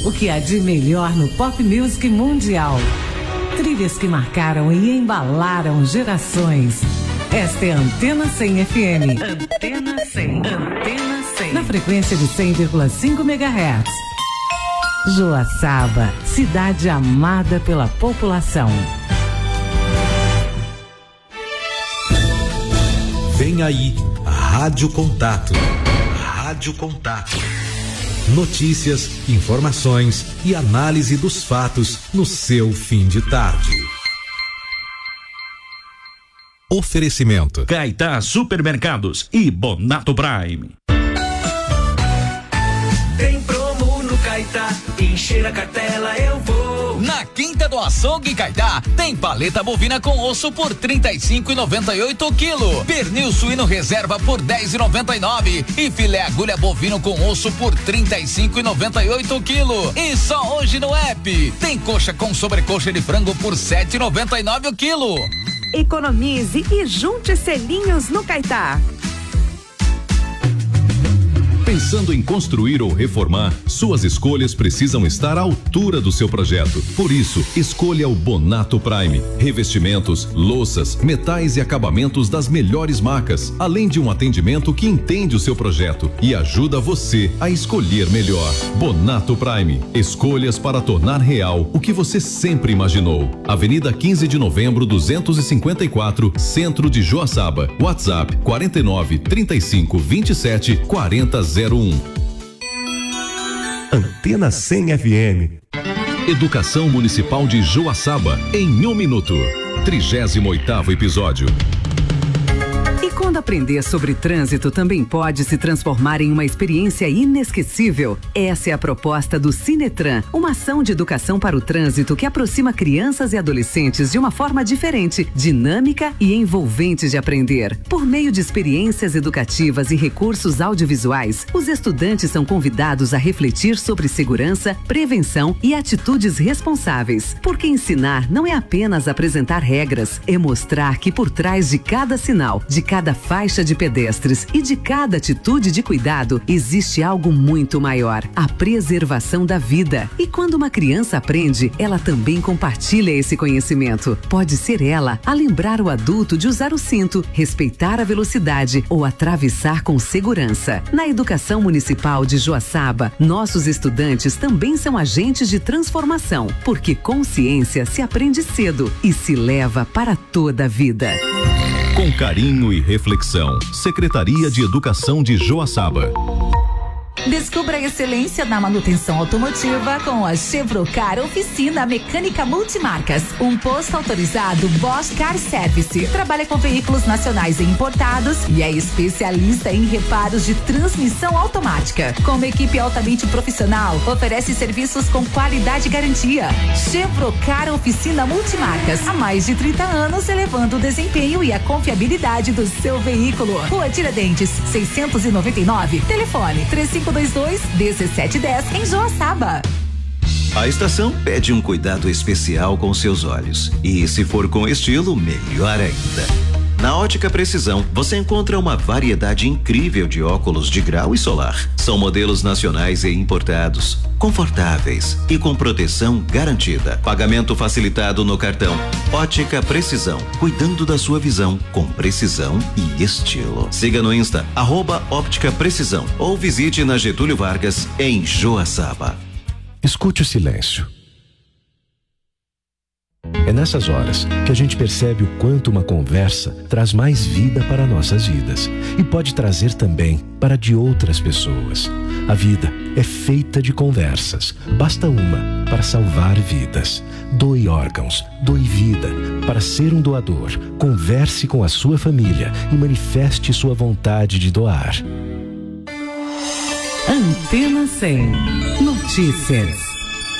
O que há de melhor no pop music mundial. Trilhas que marcaram e embalaram gerações. Esta é a Antena 100 FM. Antena 100. Antena 100. Na frequência de 100,5 MHz. Joaçaba, cidade amada pela população. Vem aí, a Rádio Contato. Rádio Contato. Notícias, informações e análise dos fatos no seu fim de tarde. Oferecimento: Caetá Supermercados e Bonato Prime. Tem promo no Caetá, encher a cartela eu vou. Na Quinta do Açougue Caetá, tem paleta bovina com osso por R$35,98 o quilo. Pernil suíno reserva por R$10,99 e filé agulha bovino com osso por R$35,98 o quilo. E só hoje no app tem coxa com sobrecoxa de frango por R$7,99 o quilo. Economize e junte selinhos no Caetá. Pensando em construir ou reformar, suas escolhas precisam estar à altura do seu projeto. Por isso, escolha o Bonato Prime. Revestimentos, louças, metais e acabamentos das melhores marcas, além de um atendimento que entende o seu projeto e ajuda você a escolher melhor. Bonato Prime. Escolhas para tornar real o que você sempre imaginou. Avenida 15 de Novembro 254, Centro de Joaçaba. WhatsApp 49 35 27 40 01. Antena 100 FM. Educação Municipal de Joaçaba em 1 minuto. 38º episódio. E quando aprender sobre trânsito também pode se transformar em uma experiência inesquecível? Essa é a proposta do Cinetran, uma ação de educação para o trânsito que aproxima crianças e adolescentes de uma forma diferente, dinâmica e envolvente de aprender. Por meio de experiências educativas e recursos audiovisuais, os estudantes são convidados a refletir sobre segurança, prevenção e atitudes responsáveis. Porque ensinar não é apenas apresentar regras, é mostrar que por trás de cada sinal, de cada faixa de pedestres e de cada atitude de cuidado existe algo muito maior: a preservação da vida. E quando uma criança aprende, ela também compartilha esse conhecimento. Pode ser ela a lembrar o adulto de usar o cinto, respeitar a velocidade ou atravessar com segurança. Na Educação Municipal de Joaçaba, nossos estudantes também são agentes de transformação, porque consciência se aprende cedo e se leva para toda a vida. Com carinho e reflexão, Secretaria de Educação de Joaçaba. Descubra a excelência na manutenção automotiva com a Chevrocar Oficina Mecânica Multimarcas. Um posto autorizado Bosch Car Service. Trabalha com veículos nacionais e importados e é especialista em reparos de transmissão automática. Com uma equipe altamente profissional, oferece serviços com qualidade e garantia. Chevrocar Oficina Multimarcas. Há mais de 30 anos, elevando o desempenho e a confiabilidade do seu veículo. Rua Tiradentes, 699. Telefone 3522-1710 em Joaçaba. A estação pede um cuidado especial com seus olhos. E se for com estilo, melhor ainda. Na Ótica Precisão, você encontra uma variedade incrível de óculos de grau e solar. São modelos nacionais e importados, confortáveis e com proteção garantida. Pagamento facilitado no cartão. Ótica Precisão, cuidando da sua visão com precisão e estilo. Siga no Insta, @Óptica Precisão, ou visite na Getúlio Vargas, em Joaçaba. Escute o silêncio. É nessas horas que a gente percebe o quanto uma conversa traz mais vida para nossas vidas e pode trazer também para de outras pessoas. A vida é feita de conversas. Basta uma para salvar vidas. Doe órgãos, doe vida. Para ser um doador, converse com a sua família e manifeste sua vontade de doar. Antena 100. Notícias.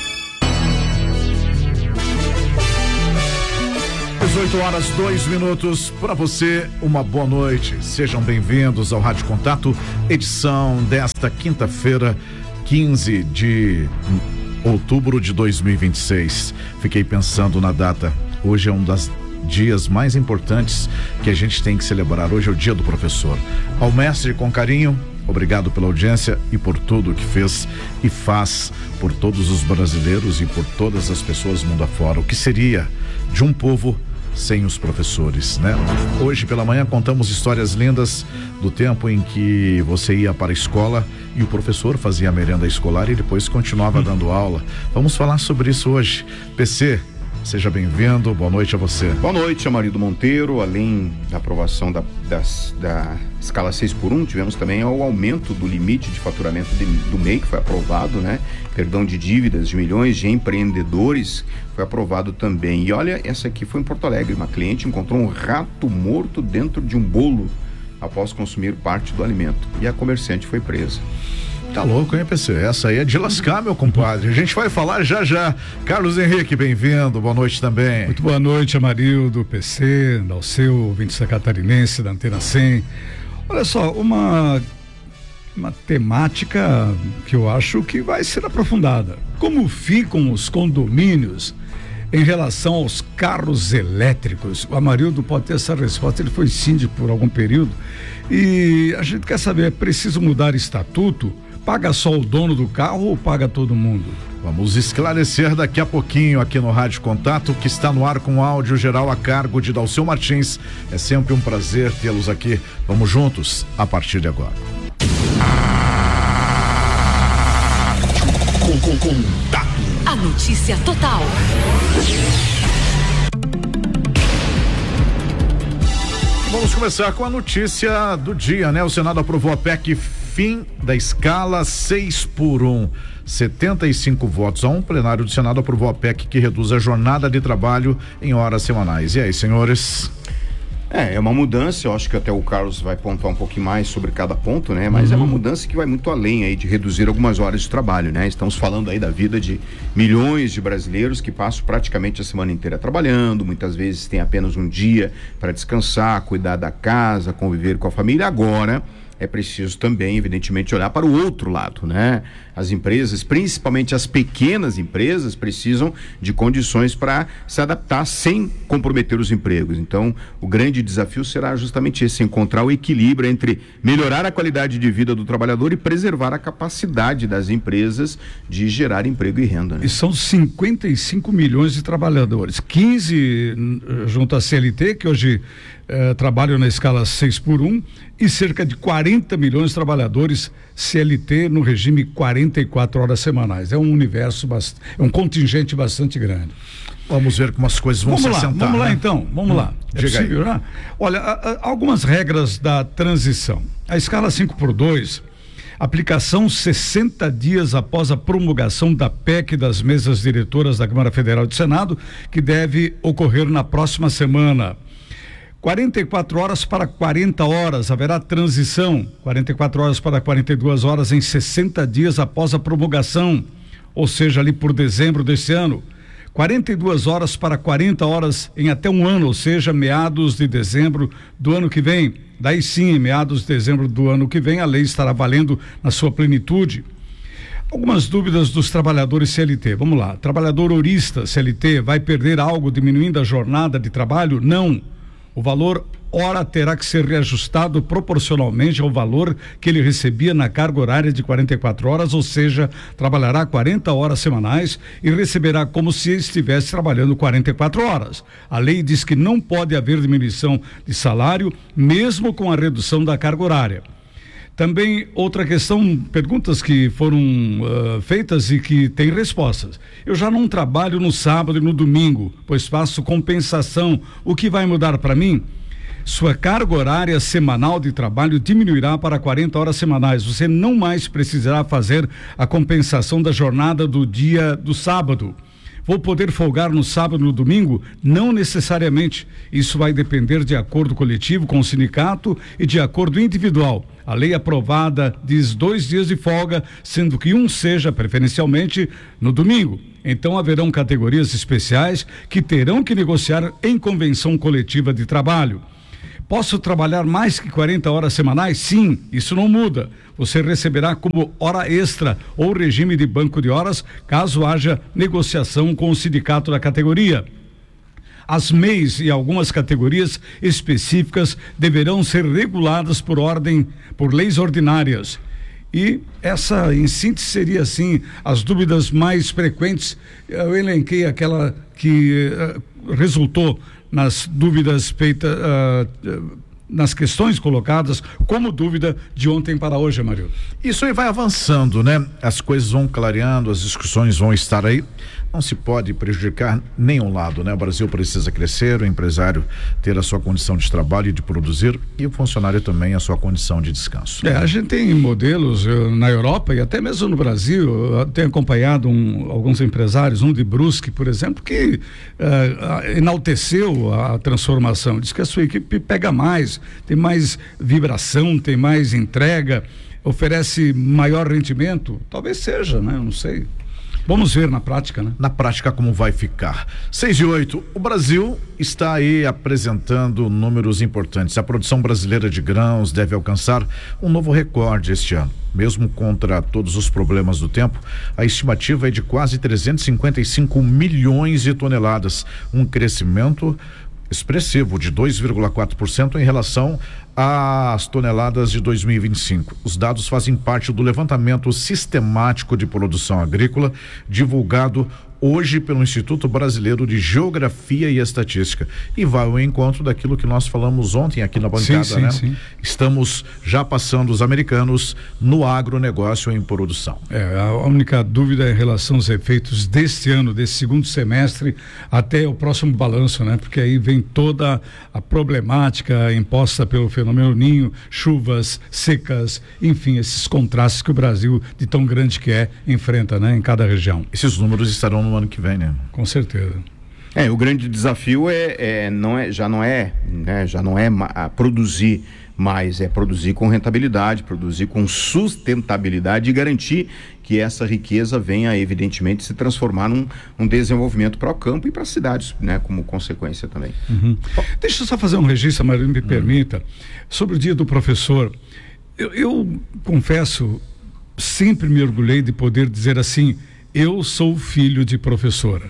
18h02 para você, uma boa noite. Sejam bem-vindos ao Rádio Contato, edição desta quinta-feira, 15 de outubro de 2026. Fiquei pensando na data. Hoje é um dos dias mais importantes que a gente tem que celebrar. Hoje é o dia do professor. Ao mestre com carinho, Obrigado pela audiência e por tudo que fez e faz por todos os brasileiros e por todas as pessoas mundo afora. O que seria de um povo sem os professores, né? Hoje pela manhã contamos histórias lindas do tempo em que você ia para a escola e o professor fazia a merenda escolar e depois continuava dando aula. Vamos falar sobre isso hoje. PC, seja bem-vindo, boa noite a você. Boa noite, Amarildo Monteiro. Além da aprovação da escala 6x1, tivemos também o aumento do limite de faturamento do MEI, que foi aprovado, né? Perdão de dívidas de milhões de empreendedores foi aprovado também. E olha, essa aqui foi em Porto Alegre. Uma cliente encontrou um rato morto dentro de um bolo após consumir parte do alimento. E a comerciante foi presa. Tá louco, hein, PC? Essa aí é de lascar, meu compadre. A gente vai falar já já. Carlos Henrique, bem-vindo. Boa noite também. Muito boa noite, Amarildo, PC, Dalceu, ouvinte catarinense da Antena 100. Olha só, uma temática que eu acho que vai ser aprofundada. Como ficam os condomínios em relação aos carros elétricos? O Amarildo pode ter essa resposta. Ele foi síndico por algum período e a gente quer saber, é preciso mudar estatuto? Paga só o dono do carro ou paga todo mundo? Vamos esclarecer daqui a pouquinho aqui no Rádio Contato, que está no ar com áudio geral a cargo de Dalceu Martins. É sempre um prazer tê-los aqui. Vamos juntos a partir de agora. Contato. A notícia total. Vamos começar com a notícia do dia, né? O Senado aprovou a PEC fim da escala 6x1. 75 votos a 1. O plenário do Senado aprovou a PEC que reduz a jornada de trabalho em horas semanais. E aí, senhores? É uma mudança, eu acho que até o Carlos vai pontuar um pouquinho mais sobre cada ponto, né? Mas é uma mudança que vai muito além aí de reduzir algumas horas de trabalho, né? Estamos falando aí da vida de milhões de brasileiros que passam praticamente a semana inteira trabalhando, muitas vezes tem apenas um dia para descansar, cuidar da casa, conviver com a família. Agora é preciso também, evidentemente, olhar para o outro lado, né? As empresas, principalmente as pequenas empresas, precisam de condições para se adaptar sem comprometer os empregos. Então, o grande desafio será justamente esse, encontrar o equilíbrio entre melhorar a qualidade de vida do trabalhador e preservar a capacidade das empresas de gerar emprego e renda, né? E são 55 milhões de trabalhadores, 15 junto à CLT, que hoje trabalham na escala 6x1, e cerca de 40 milhões de trabalhadores CLT no regime 44 horas semanais. É um universo, é um contingente bastante grande. Vamos ver como as coisas vão se assentar. Vamos lá então, vamos lá. É possível, né? Olha, algumas regras da transição. A escala 5x2, aplicação 60 dias após a promulgação da PEC das mesas diretoras da Câmara Federal e do Senado, que deve ocorrer na próxima semana. 44 horas para 40 horas, haverá transição, 44 horas para 42 horas em 60 dias após a promulgação, ou seja, ali por dezembro desse ano. 42 horas para 40 horas em até um ano, ou seja, meados de dezembro do ano que vem. Daí sim, em meados de dezembro do ano que vem, a lei estará valendo na sua plenitude. Algumas dúvidas dos trabalhadores CLT. Vamos lá. Trabalhador horista CLT vai perder algo diminuindo a jornada de trabalho? Não. O valor hora terá que ser reajustado proporcionalmente ao valor que ele recebia na carga horária de 44 horas, ou seja, trabalhará 40 horas semanais e receberá como se estivesse trabalhando 44 horas. A lei diz que não pode haver diminuição de salário, mesmo com a redução da carga horária. Também outra questão, perguntas que foram feitas e que têm respostas. Eu já não trabalho no sábado e no domingo, pois faço compensação. O que vai mudar para mim? Sua carga horária semanal de trabalho diminuirá para 40 horas semanais. Você não mais precisará fazer a compensação da jornada do dia do sábado. Vou poder folgar no sábado e no domingo? Não necessariamente. Isso vai depender de acordo coletivo com o sindicato e de acordo individual. A lei aprovada diz 2 dias de folga, sendo que um seja preferencialmente no domingo. Então haverão categorias especiais que terão que negociar em convenção coletiva de trabalho. Posso trabalhar mais que 40 horas semanais? Sim, isso não muda. Você receberá como hora extra ou regime de banco de horas, caso haja negociação com o sindicato da categoria. As MEIs e algumas categorias específicas deverão ser reguladas por leis ordinárias. E essa, em síntese, seria assim, as dúvidas mais frequentes. Eu elenquei aquela que resultou nas dúvidas feitas, nas questões colocadas como dúvida de ontem para hoje, Mário. Isso aí vai avançando, né? As coisas vão clareando, as discussões vão estar aí. Não se pode prejudicar nenhum lado, né? O Brasil precisa crescer, o empresário ter a sua condição de trabalho e de produzir, e o funcionário também a sua condição de descanso. A gente tem modelos na Europa e até mesmo no Brasil. Eu tenho acompanhado alguns empresários, de Brusque, por exemplo, que enalteceu a transformação. Diz que a sua equipe pega mais, tem mais vibração, tem mais entrega, oferece maior rendimento. Talvez seja, né? Não sei. Vamos ver na prática, né? Na prática como vai ficar. 6:08, o Brasil está aí apresentando números importantes. A produção brasileira de grãos deve alcançar um novo recorde este ano. Mesmo contra todos os problemas do tempo, a estimativa é de quase 355 milhões de toneladas, um crescimento expressivo de 2,4% em relação às toneladas de 2025. Os dados fazem parte do levantamento sistemático de produção agrícola divulgado hoje pelo Instituto Brasileiro de Geografia e Estatística, e vai ao encontro daquilo que nós falamos ontem aqui na bancada, né? Sim. Estamos já passando os americanos no agronegócio em produção. A única dúvida é em relação aos efeitos deste ano, desse segundo semestre até o próximo balanço, né? Porque aí vem toda a problemática imposta pelo fenômeno Ninho, chuvas secas, enfim, esses contrastes que o Brasil, de tão grande que é, enfrenta, né? Em cada região. Esses números estarão no ano que vem, né? Com certeza. O grande desafio já não é produzir mais, é produzir com rentabilidade, produzir com sustentabilidade e garantir que essa riqueza venha, evidentemente, se transformar num desenvolvimento para o campo e para as cidades, né? Como consequência também. Deixa eu só fazer um registro, Marinho, me permita, sobre o Dia do Professor. Eu confesso, sempre me orgulhei de poder dizer assim: eu sou filho de professora.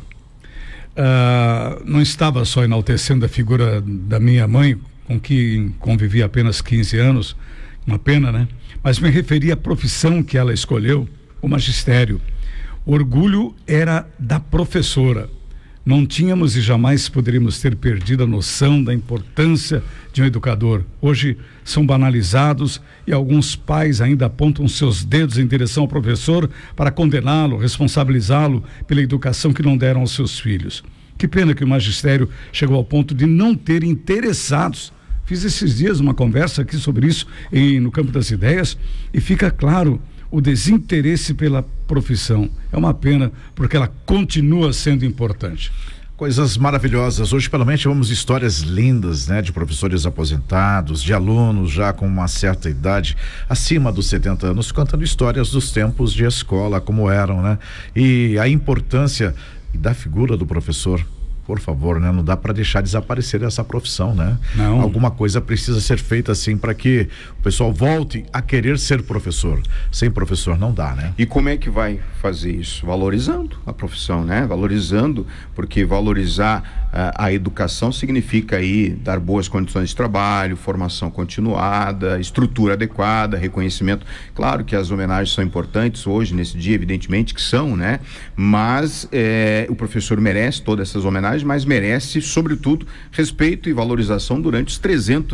Não estava só enaltecendo a figura da minha mãe, com quem convivi apenas 15 anos, uma pena, né? Mas me referi à profissão que ela escolheu, o magistério. O orgulho era da professora. Não tínhamos e jamais poderíamos ter perdido a noção da importância de um educador. Hoje são banalizados e alguns pais ainda apontam seus dedos em direção ao professor para condená-lo, responsabilizá-lo pela educação que não deram aos seus filhos. Que pena que o magistério chegou ao ponto de não ter interessados. Fiz esses dias uma conversa aqui sobre isso no Campo das Ideias e fica claro o desinteresse pela profissão. É uma pena, porque ela continua sendo importante. Coisas maravilhosas. Hoje, pelo menos, tivemos histórias lindas, né? De professores aposentados, de alunos já com uma certa idade, acima dos 70 anos, contando histórias dos tempos de escola, como eram, né? E a importância da figura do professor. Por favor, né? Não dá para deixar desaparecer essa profissão, né? Não. Alguma coisa precisa ser feita assim para que o pessoal volte a querer ser professor. Sem professor não dá, né? E como é que vai fazer isso? Valorizando a profissão, né? Valorizando, porque valorizar a educação significa aí dar boas condições de trabalho, formação continuada, estrutura adequada, reconhecimento. Claro que as homenagens são importantes hoje, nesse dia, evidentemente que são, né? Mas o professor merece todas essas homenagens, mas merece, sobretudo, respeito e valorização durante os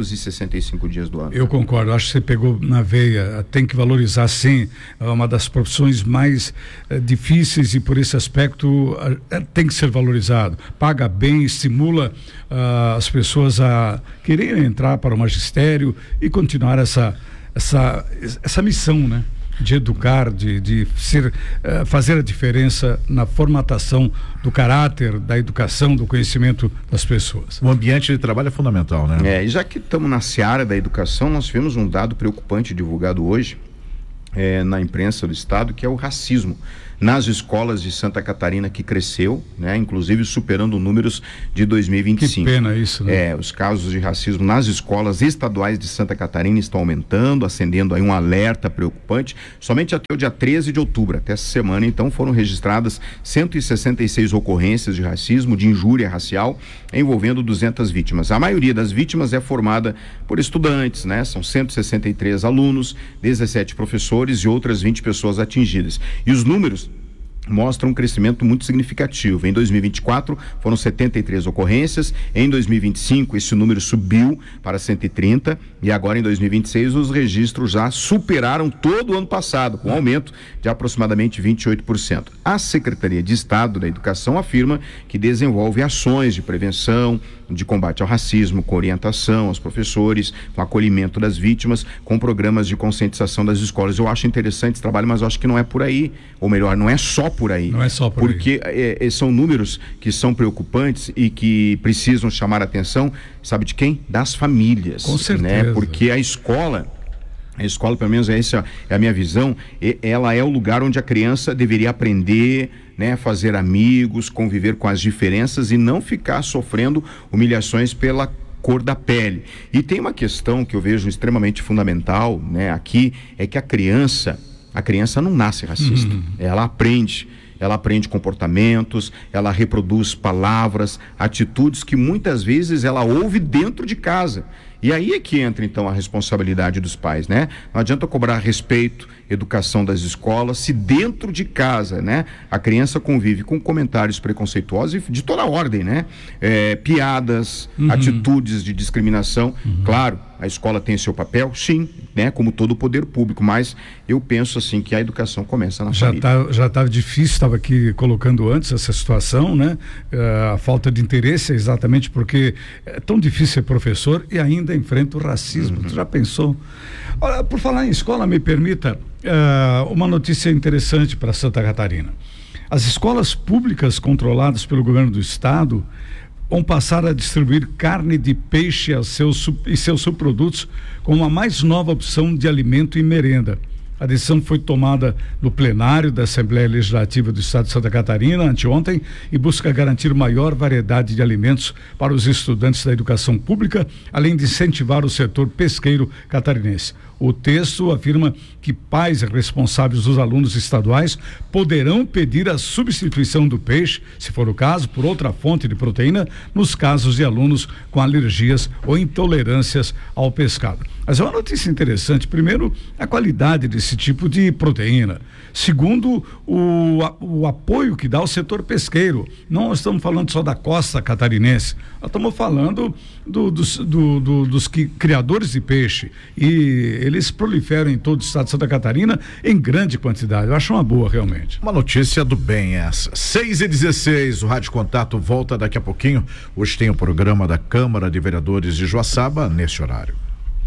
365 dias do ano. Eu concordo, acho que você pegou na veia. Tem que valorizar, sim. É uma das profissões mais difíceis e, por esse aspecto, tem que ser valorizado. Paga bem, estimula as pessoas a quererem entrar para o magistério e continuar essa missão, né? De educar, de fazer a diferença na formatação do caráter, da educação, do conhecimento das pessoas. O ambiente de trabalho é fundamental, né? E já que estamos na seara da educação, nós tivemos um dado preocupante divulgado hoje na imprensa do estado, que é o racismo nas escolas de Santa Catarina, que cresceu, né? Inclusive superando números de 2025. Que pena isso, né? Os casos de racismo nas escolas estaduais de Santa Catarina estão aumentando, acendendo aí um alerta preocupante. Somente até o dia 13 de outubro, até essa semana, então, foram registradas 166 ocorrências de racismo, de injúria racial, envolvendo 200 vítimas. A maioria das vítimas é formada por estudantes, né? São 163 alunos, 17 professores e outras 20 pessoas atingidas. E os números mostra um crescimento muito significativo. Em 2024 foram 73 ocorrências, em 2025 esse número subiu para 130 e agora em 2026 os registros já superaram todo o ano passado, com um aumento de aproximadamente 28%. A Secretaria de Estado da Educação afirma que desenvolve ações de prevenção, de combate ao racismo, com orientação aos professores, com acolhimento das vítimas, com programas de conscientização das escolas. Eu acho interessante esse trabalho, mas eu acho que não é por aí, ou melhor, não é só por aí. Não é só por porque aí. São números que são preocupantes e que precisam chamar a atenção, sabe de quem? Das famílias. Com certeza. Né? Porque a escola, pelo menos essa é a minha visão, ela é o lugar onde a criança deveria aprender, né, fazer amigos, conviver com as diferenças e não ficar sofrendo humilhações pela cor da pele. E tem uma questão que eu vejo extremamente fundamental, né, aqui, é que a criança não nasce racista, ela aprende comportamentos, ela reproduz palavras, atitudes que muitas vezes ela ouve dentro de casa. E aí é que entra então a responsabilidade dos pais, né? Não adianta cobrar respeito, educação das escolas, se dentro de casa, né, a criança convive com comentários preconceituosos de toda a ordem, né? Piadas, atitudes de discriminação. Claro, a escola tem seu papel, sim, né? Como todo o poder público, mas eu penso assim que a educação começa na família. Já estava difícil, estava aqui colocando antes essa situação, né? A falta de interesse é exatamente porque é tão difícil ser professor e ainda enfrenta o racismo. Tu já pensou? Olha, por falar em escola, me permita uma notícia interessante para Santa Catarina. As escolas públicas controladas pelo governo do estado vão passar a distribuir carne de peixe e seus subprodutos como a mais nova opção de alimento e merenda. A decisão foi tomada no plenário da Assembleia Legislativa do Estado de Santa Catarina anteontem e busca garantir maior variedade de alimentos para os estudantes da educação pública, além de incentivar o setor pesqueiro catarinense. O texto afirma que pais responsáveis dos alunos estaduais poderão pedir a substituição do peixe, se for o caso, por outra fonte de proteína, nos casos de alunos com alergias ou intolerâncias ao pescado. Mas é uma notícia interessante. Primeiro, a qualidade desse tipo de proteína. Segundo, o apoio que dá ao setor pesqueiro. Não estamos falando só da costa catarinense, nós estamos falando dos criadores de peixe. E eles proliferam em todo o estado de Santa Catarina em grande quantidade. Eu acho uma boa, realmente. Uma notícia do bem essa. 6h16, o Rádio Contato volta daqui a pouquinho. Hoje tem o programa da Câmara de Vereadores de Joaçaba nesse horário.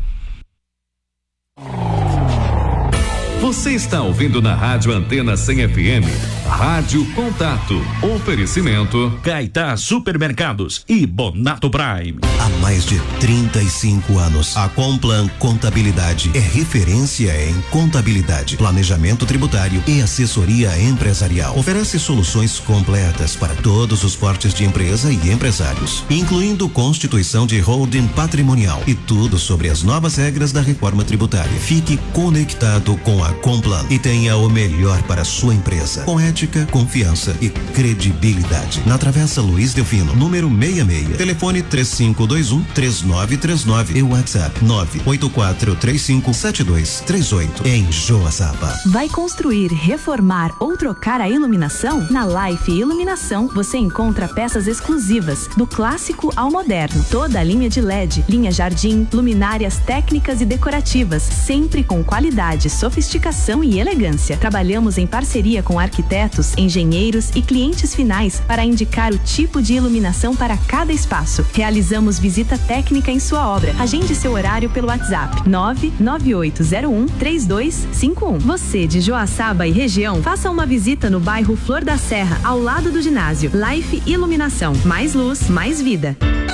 Você está ouvindo na Rádio Antena 100 FM, Rádio Contato, oferecimento Caetá Supermercados e Bonato Prime. Há mais de 35 anos, a Complan Contabilidade é referência em contabilidade, planejamento tributário e assessoria empresarial. Oferece soluções completas para todos os portes de empresa e empresários, incluindo constituição de holding patrimonial e tudo sobre as novas regras da reforma tributária. Fique conectado com a Complan e tenha o melhor para a sua empresa, com ética, confiança e credibilidade. Na Travessa Luiz Delfino, número 66, telefone 3521-3939 e WhatsApp 984357238 em Joaçaba. Vai construir, reformar ou trocar a iluminação? Na Life Iluminação você encontra peças exclusivas, do clássico ao moderno. Toda a linha de LED, linha jardim, luminárias técnicas e decorativas, sempre com qualidade, sofisticação e elegância. Trabalhamos em parceria com arquitetos, engenheiros e clientes finais para indicar o tipo de iluminação para cada espaço. Realizamos visita técnica em sua obra. Agende seu horário pelo WhatsApp 99801-3251. Você de Joaçaba e região, faça uma visita no bairro Flor da Serra, ao lado do ginásio. Life Iluminação. Mais luz, mais vida.